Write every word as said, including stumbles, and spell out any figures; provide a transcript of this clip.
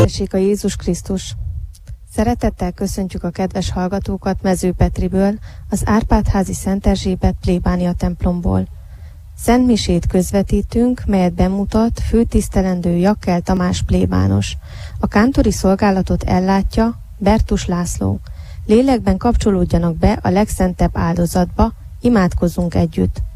Dicsértessék a Jézus Krisztus! Szeretettel köszöntjük a kedves hallgatókat Mező Petriből, az Árpád-házi Szent Erzsébet plébánia templomból. Szentmisét közvetítünk, melyet bemutat főtisztelendő Jakkel Tamás plébános. A kántori szolgálatot ellátja Bertus László. Lélekben kapcsolódjanak be a legszentebb áldozatba, imádkozzunk együtt!